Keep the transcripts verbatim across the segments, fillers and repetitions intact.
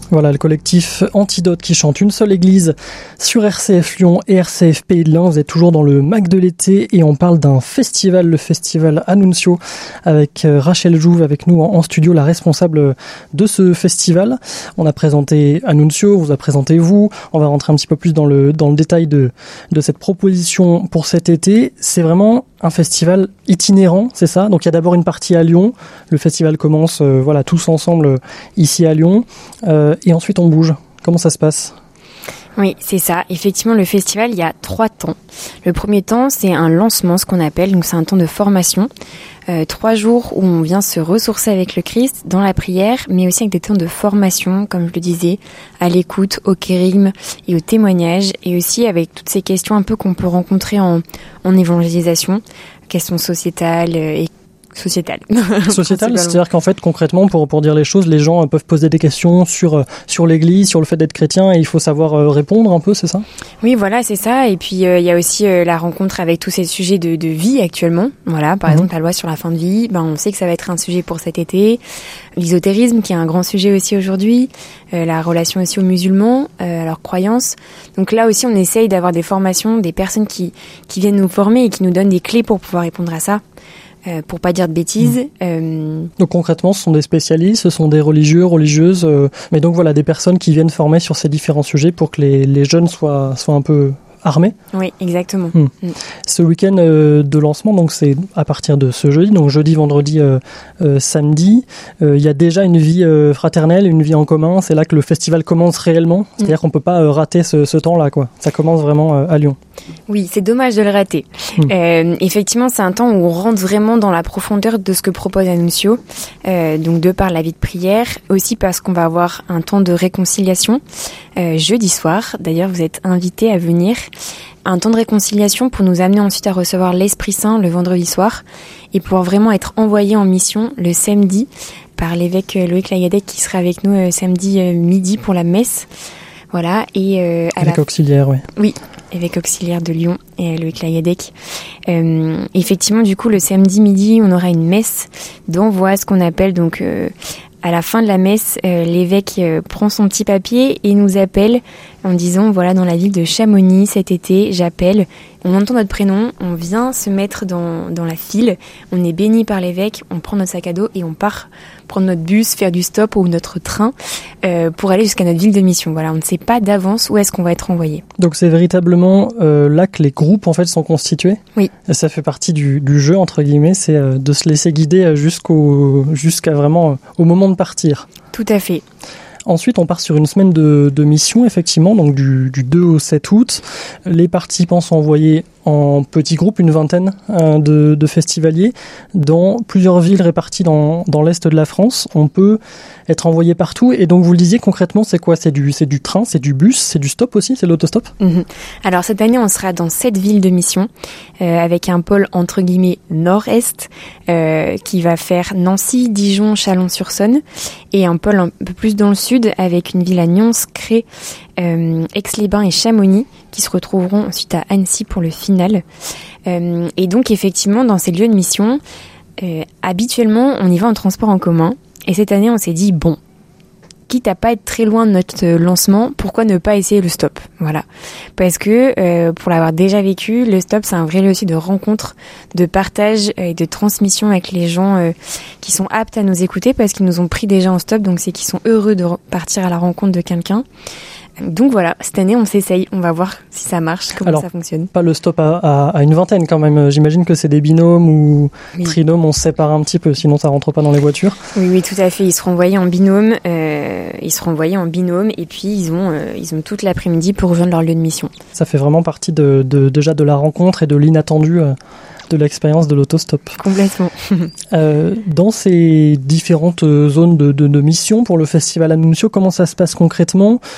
Voilà, le collectif Antidote qui chante Une seule église sur R C F Lyon et R C F Pays de l'Ain. Vous êtes toujours dans le Mac de l'été et on parle d'un festival, le festival Annuncio, avec Rachel Jouve avec nous en studio, la responsable de ce festival. On a présenté Annuncio, on vous a présenté vous. On va rentrer un petit peu plus dans le, dans le détail de, de cette proposition pour cet été. C'est vraiment un festival itinérant, c'est ça? Donc il y a d'abord une partie à Lyon. Le festival commence, euh, voilà, tous ensemble euh, ici à Lyon, euh, et ensuite on bouge. Comment ça se passe? Oui, c'est ça. Effectivement, le festival, il y a trois temps. Le premier temps, c'est un lancement, ce qu'on appelle. Donc c'est un temps de formation, euh, trois jours où on vient se ressourcer avec le Christ dans la prière, mais aussi avec des temps de formation, comme je le disais, à l'écoute, au kérigme et au témoignage, et aussi avec toutes ces questions un peu qu'on peut rencontrer en, en évangélisation, questions sociétales et Sociétale. Sociétale, c'est-à-dire qu'en fait, concrètement, pour, pour dire les choses, les gens peuvent poser des questions sur, sur l'Église, sur le fait d'être chrétien, et il faut savoir répondre un peu, c'est ça? Oui, voilà, c'est ça. Et puis, euh, il y a aussi euh, la rencontre avec tous ces sujets de, de vie actuellement. Voilà, par mmh. exemple, la loi sur la fin de vie, ben, on sait que ça va être un sujet pour cet été. L'ésotérisme, qui est un grand sujet aussi aujourd'hui. Euh, la relation aussi aux musulmans, euh, à leurs croyances. Donc là aussi, on essaye d'avoir des formations, des personnes qui, qui viennent nous former et qui nous donnent des clés pour pouvoir répondre à ça. Euh, pour pas dire de bêtises. Mmh. Euh... Donc concrètement, ce sont des spécialistes, ce sont des religieux, religieuses, euh, mais donc voilà, des personnes qui viennent former sur ces différents sujets pour que les, les jeunes soient, soient un peu armés. Oui, exactement. Mmh. Mmh. Ce week-end euh, de lancement, donc c'est à partir de ce jeudi, donc jeudi, vendredi, euh, euh, samedi, il euh, y a déjà une vie euh, fraternelle, une vie en commun. C'est là que le festival commence réellement. C'est-à-dire mmh. qu'on peut pas euh, rater ce, ce temps-là, quoi. Ça commence vraiment euh, à Lyon. Oui, c'est dommage de le rater. Mmh. Euh, effectivement, c'est un temps où on rentre vraiment dans la profondeur de ce que propose Annuncio, euh, donc de par la vie de prière, aussi parce qu'on va avoir un temps de réconciliation euh, jeudi soir. D'ailleurs, vous êtes invités à venir. Un temps de réconciliation pour nous amener ensuite à recevoir l'Esprit Saint le vendredi soir et pouvoir vraiment être envoyés en mission le samedi par l'évêque Loïc Lagadec qui sera avec nous euh, samedi euh, midi pour la messe. Voilà. Et euh, à évêque la... auxiliaire, oui. Oui, évêque auxiliaire de Lyon et Loïc Lagadec. Euh, effectivement, du coup, le samedi midi, on aura une messe d'envoi, ce qu'on appelle donc... Euh, à la fin de la messe, euh, l'évêque euh, prend son petit papier et nous appelle en disant, voilà, dans la ville de Chamonix cet été, j'appelle, on entend notre prénom, on vient se mettre dans, dans la file, on est béni par l'évêque, on prend notre sac à dos et on part prendre notre bus, faire du stop ou notre train euh, pour aller jusqu'à notre ville de mission. Voilà, on ne sait pas d'avance où est-ce qu'on va être envoyé. Donc c'est véritablement euh, là que les groupes en fait sont constitués. Oui. Et ça fait partie du, du jeu entre guillemets, c'est euh, de se laisser guider jusqu'au jusqu'à vraiment euh, au moment de partir. Tout à fait. Ensuite, on part sur une semaine de, de mission, effectivement, donc du, du deux au sept août. Les participants sont envoyés en petits groupes, une vingtaine euh, de, de festivaliers, dans plusieurs villes réparties dans, dans l'est de la France. On peut être envoyé partout. Et donc, vous le disiez, concrètement, c'est quoi? C'est du, c'est du train, c'est du bus, c'est du stop aussi, c'est l'autostop? Mmh. Alors, cette année, on sera dans sept villes de mission, euh, avec un pôle, entre guillemets, nord-est, euh, qui va faire Nancy, Dijon, Chalon-sur-Saône, et un pôle un peu plus dans le sud, avec une ville à Nyons, Cré, euh, Aix-les-Bains et Chamonix, qui se retrouveront ensuite à Annecy pour le final. Euh, et donc, effectivement, dans ces lieux de mission, euh, habituellement, on y va en transport en commun. Et cette année, on s'est dit, bon, quitte à pas être très loin de notre lancement, pourquoi ne pas essayer le stop? Voilà. Parce que, euh, pour l'avoir déjà vécu, le stop, c'est un vrai lieu aussi de rencontre, de partage et de transmission avec les gens euh, qui sont aptes à nous écouter parce qu'ils nous ont pris déjà en stop, donc c'est qu'ils sont heureux de partir à la rencontre de quelqu'un. Donc voilà, cette année on s'essaye, on va voir si ça marche, comment Alors, ça fonctionne. Pas le stop à, à, à une vingtaine quand même, j'imagine que c'est des binômes ou oui. trinômes, on se sépare un petit peu, sinon ça rentre pas dans les voitures. Oui, oui, tout à fait, ils seront envoyés en binôme, euh, ils seront envoyés en binôme et puis ils ont, euh, ils ont toute l'après-midi pour rejoindre leur lieu de mission. Ça fait vraiment partie de, de, déjà de la rencontre et de l'inattendu euh, de l'expérience de l'autostop. Complètement. euh, dans ces différentes zones de, de, de mission pour le festival Annuncio, comment ça se passe concrètement? euh,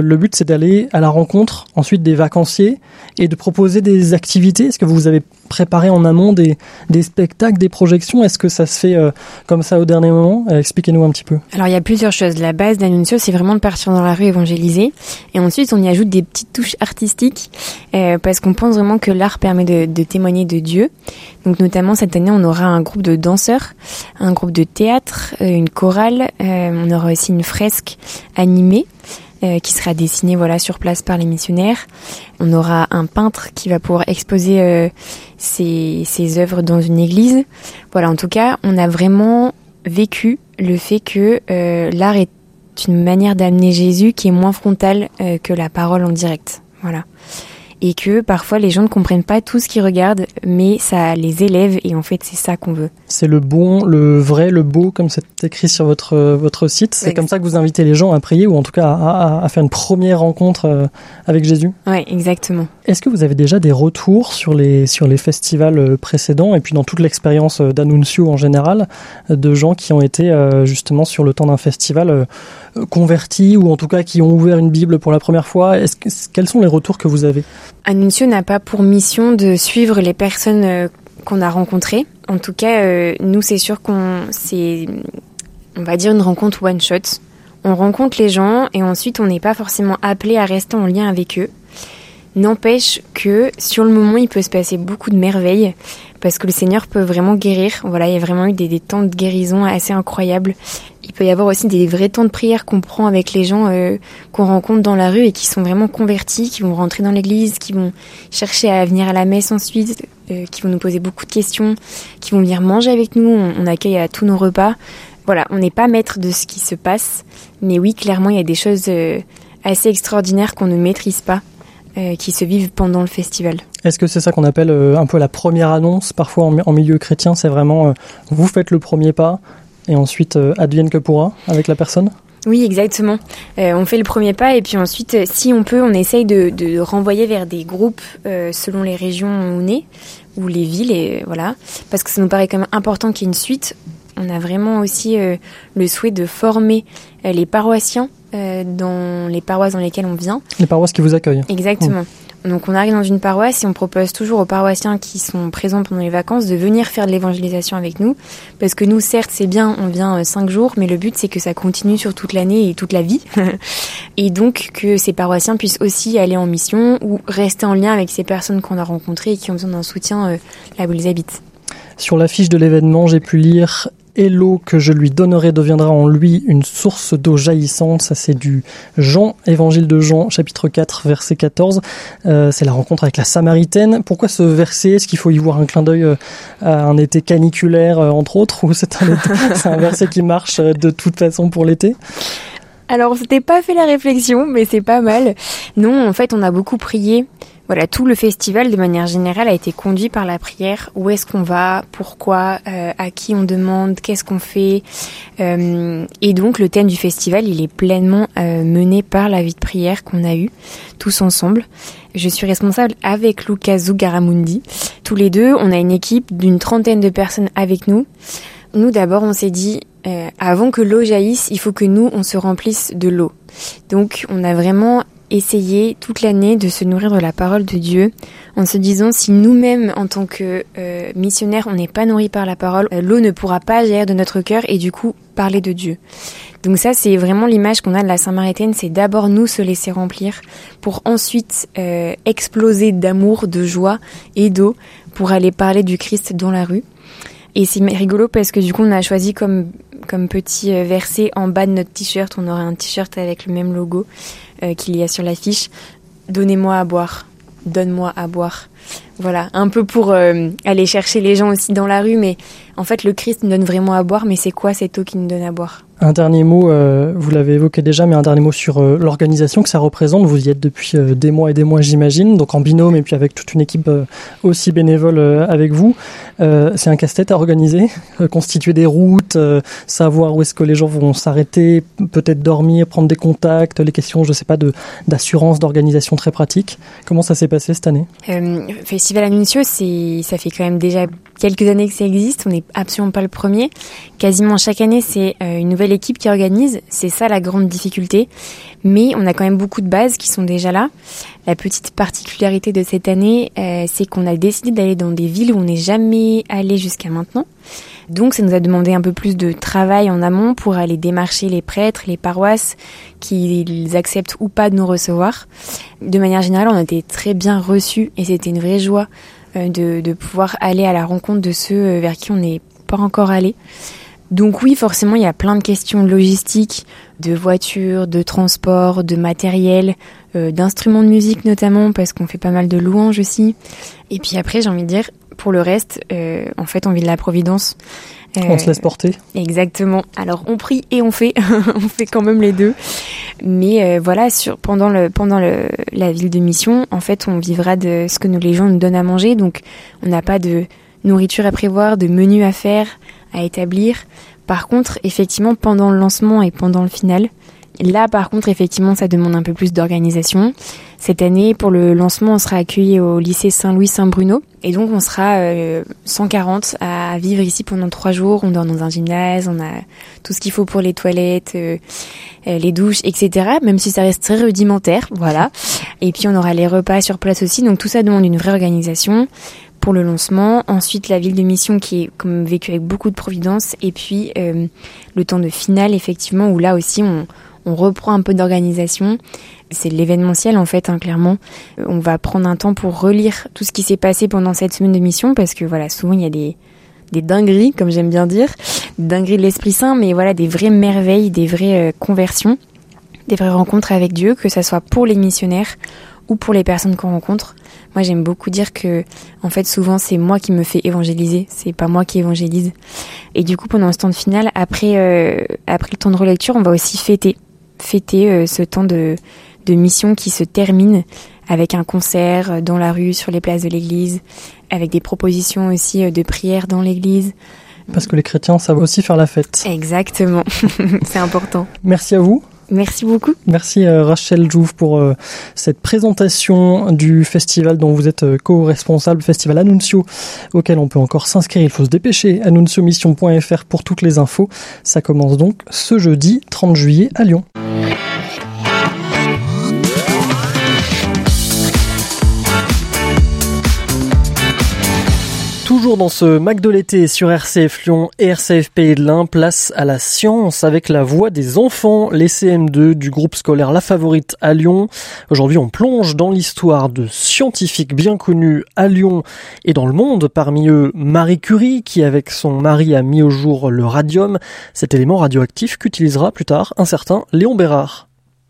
le but, c'est d'aller à la rencontre ensuite des vacanciers et de proposer des activités. Est-ce que vous avez préparé en amont des, des spectacles, des projections? Est-ce que ça se fait euh, comme ça au dernier moment? euh, Expliquez-nous un petit peu. Alors, il y a plusieurs choses. La base d'Annuncio, c'est vraiment de partir dans la rue évangéliser. Et ensuite, on y ajoute des petites touches artistiques euh, parce qu'on pense vraiment que l'art permet de, de témoigner de Dieu. Donc, notamment, cette année, on aura un groupe de danseurs, un groupe de théâtre, euh, une chorale. Euh, on aura aussi une fresque animée. Euh, qui sera dessiné voilà sur place par les missionnaires. On aura un peintre qui va pouvoir exposer euh, ses, ses œuvres dans une église. Voilà, en tout cas, on a vraiment vécu le fait que euh, l'art est une manière d'amener Jésus qui est moins frontale euh, que la parole en direct. Voilà. Et que parfois les gens ne comprennent pas tout ce qu'ils regardent, mais ça les élève et en fait c'est ça qu'on veut. C'est le bon, le vrai, le beau, comme c'est écrit sur votre, votre site. C'est ouais, comme ça que vous invitez les gens à prier ou en tout cas à, à, à faire une première rencontre avec Jésus. Oui, exactement. Est-ce que vous avez déjà des retours sur les, sur les festivals précédents et puis dans toute l'expérience d'Annuncio en général, de gens qui ont été justement sur le temps d'un festival convertis ou en tout cas qui ont ouvert une Bible pour la première fois? Est-ce que, quels sont les retours que vous avez? Annuncio n'a pas pour mission de suivre les personnes euh, qu'on a rencontrées. En tout cas, euh, nous, c'est sûr qu'on c'est, on va dire une rencontre one shot. On rencontre les gens et ensuite, on n'est pas forcément appelé à rester en lien avec eux. N'empêche que sur le moment, il peut se passer beaucoup de merveilles parce que le Seigneur peut vraiment guérir. Voilà, il y a vraiment eu des, des temps de guérison assez incroyables. Il peut y avoir aussi des vrais temps de prière qu'on prend avec les gens euh, qu'on rencontre dans la rue et qui sont vraiment convertis, qui vont rentrer dans l'église, qui vont chercher à venir à la messe ensuite, euh, qui vont nous poser beaucoup de questions, qui vont venir manger avec nous. On, on accueille à tous nos repas. Voilà, on n'est pas maître de ce qui se passe, mais oui, clairement, il y a des choses euh, assez extraordinaires qu'on ne maîtrise pas. Euh, qui se vivent pendant le festival. Est-ce que c'est ça qu'on appelle euh, un peu la première annonce? Parfois en, en milieu chrétien, c'est vraiment euh, vous faites le premier pas et ensuite euh, advienne que pourra avec la personne? Oui, exactement. Euh, on fait le premier pas et puis ensuite, si on peut, on essaye de, de renvoyer vers des groupes euh, selon les régions où on est, ou les villes, et voilà, parce que ça nous paraît quand même important qu'il y ait une suite. On a vraiment aussi euh, le souhait de former euh, les paroissiens euh, dans les paroisses dans lesquelles on vient. Les paroisses qui vous accueillent. Exactement. Mmh. Donc on arrive dans une paroisse et on propose toujours aux paroissiens qui sont présents pendant les vacances de venir faire de l'évangélisation avec nous. Parce que nous, certes, c'est bien, on vient euh, cinq jours, mais le but c'est que ça continue sur toute l'année et toute la vie. Et donc que ces paroissiens puissent aussi aller en mission ou rester en lien avec ces personnes qu'on a rencontrées et qui ont besoin d'un soutien euh, là où ils habitent. Sur l'affiche de l'événement, j'ai pu lire « Et l'eau que je lui donnerai deviendra en lui une source d'eau jaillissante ». Ça, c'est du Jean, Évangile de Jean, chapitre quatre, verset quatorze. Euh, c'est la rencontre avec la Samaritaine. Pourquoi ce verset? Est-ce qu'il faut y voir un clin d'œil à un été caniculaire, entre autres, ou c'est un, été, c'est un verset qui marche de toute façon pour l'été? Alors, on s'était pas fait la réflexion, mais c'est pas mal. Non, en fait, on a beaucoup prié. Voilà, tout le festival, de manière générale, a été conduit par la prière. Où est-ce qu'on va? Pourquoi? euh, À qui on demande? Qu'est-ce qu'on fait? euh, Et donc, le thème du festival, il est pleinement euh, mené par la vie de prière qu'on a eue, tous ensemble. Je suis responsable avec Lucas Zugaramundi. Tous les deux, on a une équipe d'une trentaine de personnes avec nous. Nous, d'abord, on s'est dit, euh, avant que l'eau jaillisse, il faut que nous, on se remplisse de l'eau. Donc, on a vraiment essayer toute l'année de se nourrir de la parole de Dieu en se disant si nous-mêmes en tant que euh, missionnaires on n'est pas nourris par la parole, euh, l'eau ne pourra pas jaillir de notre cœur et du coup parler de Dieu. Donc ça c'est vraiment l'image qu'on a de la Samaritaine, c'est d'abord nous se laisser remplir pour ensuite euh, exploser d'amour, de joie et d'eau pour aller parler du Christ dans la rue. Et c'est rigolo parce que du coup on a choisi comme comme petit verset en bas de notre t-shirt, on aurait un t-shirt avec le même logo euh, qu'il y a sur l'affiche. Donnez-moi à boire, donne-moi à boire. Voilà, un peu pour euh, aller chercher les gens aussi dans la rue, mais en fait le Christ nous donne vraiment à boire, mais c'est quoi cette eau qui nous donne à boire ? Un dernier mot, euh, vous l'avez évoqué déjà, mais un dernier mot sur euh, l'organisation que ça représente. Vous y êtes depuis euh, des mois et des mois, j'imagine, donc en binôme et puis avec toute une équipe euh, aussi bénévole euh, avec vous. Euh, c'est un casse-tête à organiser, euh, constituer des routes, euh, savoir où est-ce que les gens vont s'arrêter, peut-être dormir, prendre des contacts, les questions, je sais pas, de d'assurance, d'organisation très pratiques. Comment ça s'est passé cette année ? euh, Festival Anuncio, c'est, ça fait quand même déjà quelques années que ça existe. On n'est absolument pas le premier. Quasiment chaque année, c'est euh, une nouvelle équipe qui organise. C'est ça la grande difficulté. Mais on a quand même beaucoup de bases qui sont déjà là. La petite particularité de cette année, euh, c'est qu'on a décidé d'aller dans des villes où on n'est jamais allé jusqu'à maintenant. Donc ça nous a demandé un peu plus de travail en amont pour aller démarcher les prêtres, les paroisses, qu'ils acceptent ou pas de nous recevoir. De manière générale, on a été très bien reçus et c'était une vraie joie de, de pouvoir aller à la rencontre de ceux vers qui on n'est pas encore allé. Donc oui, forcément, il y a plein de questions logistiques, de voitures, de transport, de matériel, euh, d'instruments de musique notamment, parce qu'on fait pas mal de louanges aussi. Et puis après, j'ai envie de dire, pour le reste, euh, en fait, on vit de la Providence. Euh, on se laisse porter. Exactement. Alors, on prie et on fait. On fait quand même les deux. Mais euh, voilà, sur, pendant, le, pendant le, la ville de mission, en fait, on vivra de ce que nous, les gens nous donnent à manger. Donc, on n'a pas de nourriture à prévoir, de menu à faire, à établir. Par contre, effectivement, pendant le lancement et pendant le final, là, par contre, effectivement, ça demande un peu plus d'organisation. Cette année, pour le lancement, on sera accueillis au lycée Saint-Louis-Saint-Bruno. Et donc, on sera euh, cent quarante à vivre ici pendant trois jours. On dort dans un gymnase, on a tout ce qu'il faut pour les toilettes, euh, les douches, et cetera. Même si ça reste très rudimentaire, voilà. Et puis, on aura les repas sur place aussi. Donc, tout ça demande une vraie organisation pour le lancement. Ensuite, la ville de mission qui est comme vécue avec beaucoup de providence. Et puis, euh, le temps de finale, effectivement, où là aussi, on, on reprend un peu d'organisation. C'est l'événementiel, en fait, hein, clairement. On va prendre un temps pour relire tout ce qui s'est passé pendant cette semaine de mission, parce que, voilà, souvent, il y a des, des dingueries, comme j'aime bien dire, des dingueries de l'Esprit Saint, mais voilà, des vraies merveilles, des vraies euh, conversions, des vraies rencontres avec Dieu, que ça soit pour les missionnaires ou pour les personnes qu'on rencontre. Moi, j'aime beaucoup dire que, en fait, souvent, c'est moi qui me fais évangéliser, c'est pas moi qui évangélise. Et du coup, pendant ce temps de finale, après, euh, après le temps de relecture, on va aussi fêter, fêter euh, ce temps de, de mission qui se termine avec un concert dans la rue, sur les places de l'église, avec des propositions aussi de prière dans l'église. Parce que les chrétiens savent aussi faire la fête. Exactement, c'est important. Merci à vous. Merci beaucoup. Merci euh, Rachel Jouve pour euh, cette présentation du festival dont vous êtes euh, co-responsable, Festival Anuncio, auquel on peut encore s'inscrire. Il faut se dépêcher, anuncio mission point f r pour toutes les infos. Ça commence donc ce jeudi trente juillet à Lyon. Toujours dans ce Mac de l'été sur R C F Lyon et R C F Pays de l'Ain, place à la science avec la voix des enfants, les C M deux du groupe scolaire La Favorite à Lyon. Aujourd'hui, on plonge dans l'histoire de scientifiques bien connus à Lyon et dans le monde. Parmi eux, Marie Curie, qui avec son mari a mis au jour le radium, cet élément radioactif qu'utilisera plus tard un certain Léon Bérard.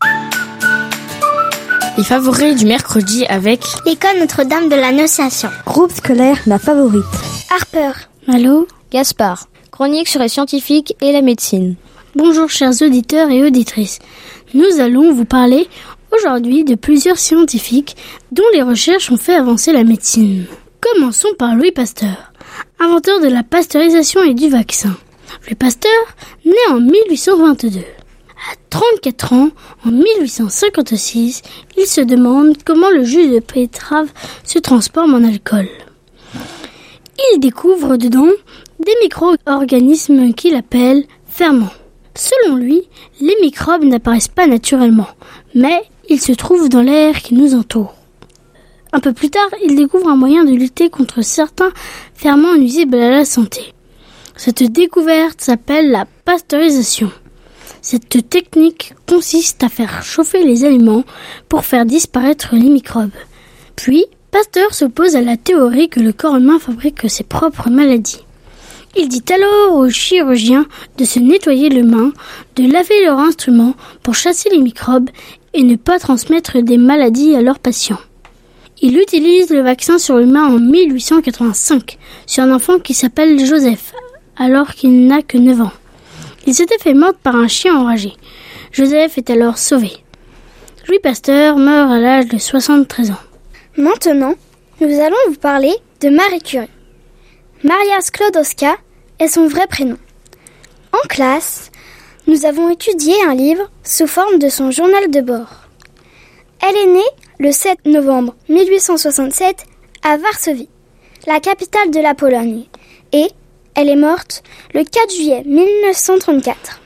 Les favoris du mercredi avec l'école Notre-Dame de l'Annonciation. Groupe scolaire La Favorite. Harper. Malo. Gaspard. Chronique sur les scientifiques et la médecine. Bonjour chers auditeurs et auditrices. Nous allons vous parler aujourd'hui de plusieurs scientifiques dont les recherches ont fait avancer la médecine. Commençons par Louis Pasteur, inventeur de la pasteurisation et du vaccin. Louis Pasteur, né en mille huit cent vingt-deux. À trente-quatre ans, en mille huit cent cinquante-six, il se demande comment le jus de betterave se transforme en alcool. Il découvre dedans des micro-organismes qu'il appelle ferments. Selon lui, les microbes n'apparaissent pas naturellement, mais ils se trouvent dans l'air qui nous entoure. Un peu plus tard, il découvre un moyen de lutter contre certains ferments nuisibles à la santé. Cette découverte s'appelle la pasteurisation. Cette technique consiste à faire chauffer les aliments pour faire disparaître les microbes. Puis, Pasteur s'oppose à la théorie que le corps humain fabrique ses propres maladies. Il dit alors aux chirurgiens de se nettoyer les mains, de laver leurs instruments pour chasser les microbes et ne pas transmettre des maladies à leurs patients. Il utilise le vaccin sur l'humain en mille huit cent quatre-vingt-cinq sur un enfant qui s'appelle Joseph, alors qu'il n'a que neuf ans. Il s'était fait mordre par un chien enragé. Joseph est alors sauvé. Louis Pasteur meurt à l'âge de soixante-treize ans. Maintenant, nous allons vous parler de Marie Curie. Maria Sklodowska est son vrai prénom. En classe, nous avons étudié un livre sous forme de son journal de bord. Elle est née le sept novembre mille huit cent soixante-sept à Varsovie, la capitale de la Pologne, et elle est morte le quatre juillet mille neuf cent trente-quatre.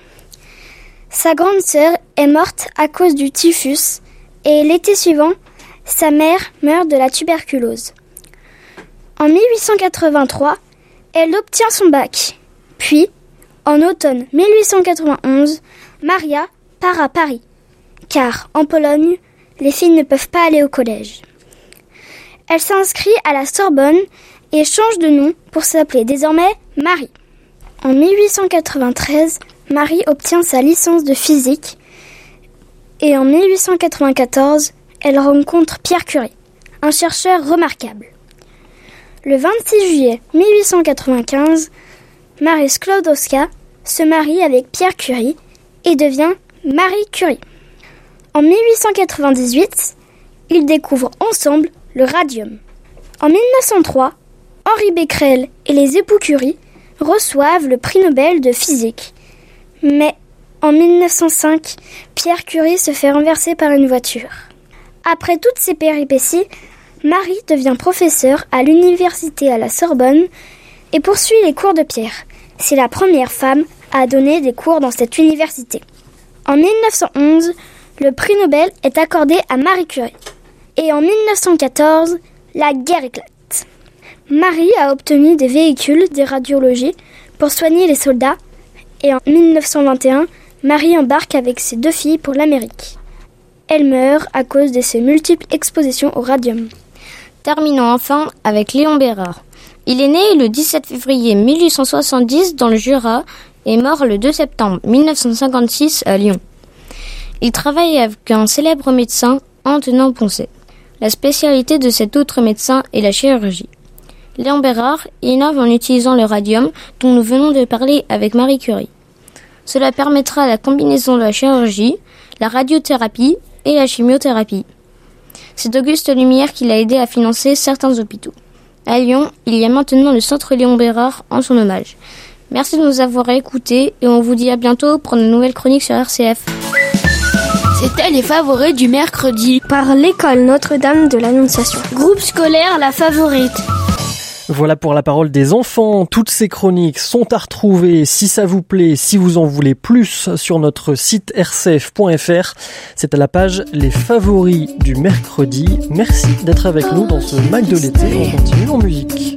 Sa grande sœur est morte à cause du typhus et l'été suivant, sa mère meurt de la tuberculose. En mille huit cent quatre-vingt-trois, elle obtient son bac. Puis, en automne mille huit cent quatre-vingt-onze, Maria part à Paris, car en Pologne, les filles ne peuvent pas aller au collège. Elle s'inscrit à la Sorbonne et change de nom pour s'appeler désormais Marie. En mille huit cent quatre-vingt-treize, Marie obtient sa licence de physique et en mille huit cent quatre-vingt-quatorze, elle rencontre Pierre Curie, un chercheur remarquable. Le vingt-six juillet mille huit cent quatre-vingt-quinze, Marie Sklodowska se marie avec Pierre Curie et devient Marie Curie. En mille huit cent quatre-vingt-dix-huit, ils découvrent ensemble le radium. En mille neuf cent trois, Henri Becquerel et les époux Curie reçoivent le prix Nobel de physique. Mais en mille neuf cent cinq, Pierre Curie se fait renverser par une voiture. Après toutes ces péripéties, Marie devient professeure à l'université à la Sorbonne et poursuit les cours de Pierre. C'est la première femme à donner des cours dans cette université. En mille neuf cent onze, le prix Nobel est accordé à Marie Curie. Et en mille neuf cent quatorze, la guerre éclate. Marie a obtenu des véhicules de radiologie pour soigner les soldats. Et en mille neuf cent vingt et un, Marie embarque avec ses deux filles pour l'Amérique. Elle meurt à cause de ses multiples expositions au radium. Terminons enfin avec Léon Bérard. Il est né le dix-sept février mille huit cent soixante-dix dans le Jura et mort le deux septembre mille neuf cent cinquante-six à Lyon. Il travaille avec un célèbre médecin, Antonin Poncet. La spécialité de cet autre médecin est la chirurgie. Léon Bérard innove en utilisant le radium dont nous venons de parler avec Marie Curie. Cela permettra la combinaison de la chirurgie, la radiothérapie et la chimiothérapie. C'est Auguste Lumière qui l'a aidé à financer certains hôpitaux. À Lyon, il y a maintenant le centre Léon Bérard en son hommage. Merci de nous avoir écoutés et on vous dit à bientôt pour une nouvelle chronique sur R C F. C'était les favoris du mercredi par l'école Notre-Dame de l'Annonciation. Groupe scolaire La Favorite. Voilà pour la parole des enfants. Toutes ces chroniques sont à retrouver, si ça vous plaît, si vous en voulez plus, sur notre site r c f point f r. C'est à la page Les favoris du mercredi. Merci d'être avec nous dans ce mag de l'été. On continue en musique.